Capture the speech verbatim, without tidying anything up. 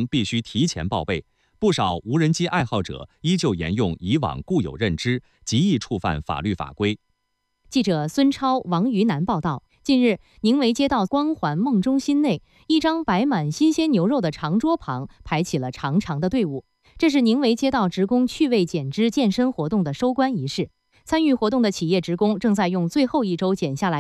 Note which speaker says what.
Speaker 1: 必须提前报备。不少无人机爱好者依旧沿用以往固有认知，极易触犯法律法规。
Speaker 2: 记者孙超、王于南报道。近日，宁围街道光环梦中心内，一张摆满新鲜牛肉的长桌旁排起了长长的队伍。这是宁围街道职工趣味减脂健身活动的收官仪式。参与活动的企业职工正在用最后一周减下来